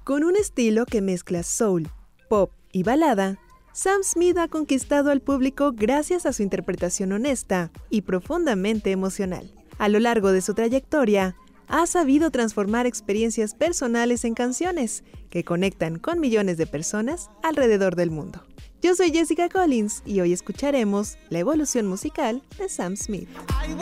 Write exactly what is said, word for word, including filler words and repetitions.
Con un estilo que mezcla soul, pop y balada, Sam Smith ha conquistado al público gracias a su interpretación honesta y profundamente emocional. A lo largo de su trayectoria, ha sabido transformar experiencias personales en canciones que conectan con millones de personas alrededor del mundo. Yo soy Jessica Collins y hoy escucharemos la evolución musical de Sam Smith.